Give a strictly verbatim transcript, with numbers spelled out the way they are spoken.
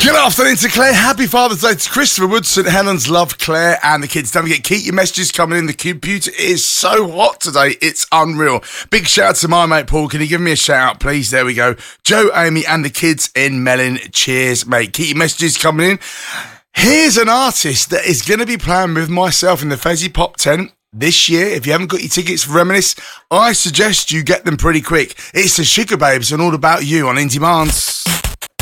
Good afternoon to Claire. Happy Father's Day to Christopher Wood, St Helens. Love Claire and the kids. Don't forget, keep your messages coming in. The computer is so hot today, it's unreal. Big shout out to my mate Paul. Can you give me a shout out, please? There we go. Joe, Amy and the kids in Mellon. Cheers, mate. Keep your messages coming in. Here's an artist that is going to be playing with myself in the Fezzy Pop tent this year. If you haven't got your tickets for Reminisce, I suggest you get them pretty quick. It's the Sugar Babes and All About You on In Demand.